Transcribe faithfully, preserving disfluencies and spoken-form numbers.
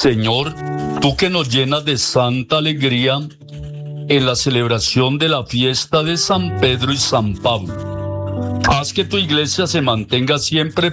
Señor, tú que nos llenas de santa alegría en la celebración de la fiesta de San Pedro y San Pablo, haz que tu iglesia se mantenga siempre